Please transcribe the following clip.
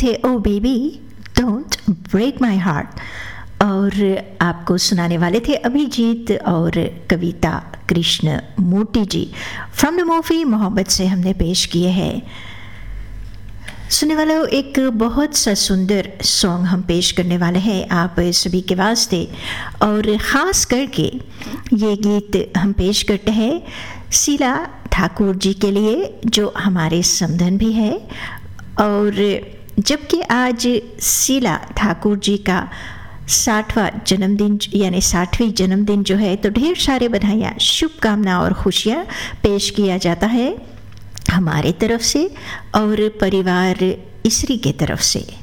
थे ओ baby don't break my heart, और आपको सुनाने वाले थे अभिजीत और कविता कृष्ण मूर्ति जी। फ्रॉम द मूवी मोहब्बत से हमने पेश किए हैं। सुनने वालों, एक बहुत सा सुंदर सॉन्ग हम पेश करने वाले हैं आप सभी के वास्ते, और ख़ास करके ये गीत हम पेश करते हैं शीला ठाकुर जी के लिए, जो हमारे समधन भी है। और जबकि आज शीला ठाकुर जी का 60वां जन्मदिन यानी 60वीं जन्मदिन जो है, तो ढेर सारे बधाइयाँ, शुभकामना और खुशियाँ पेश किया जाता है हमारे तरफ से और परिवार इसरी के तरफ से।